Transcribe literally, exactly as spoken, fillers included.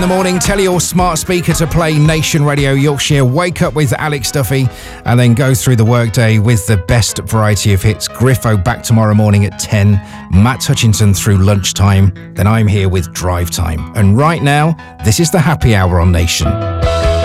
In the morning, tell your smart speaker to play Nation Radio Yorkshire. Wake up with Alex Duffy and then go through the workday with the best variety of hits. Griffo back tomorrow morning at ten. Matt Hutchinson through lunchtime. Then I'm here with Drive Time. And right now, this is the Happy Hour on Nation.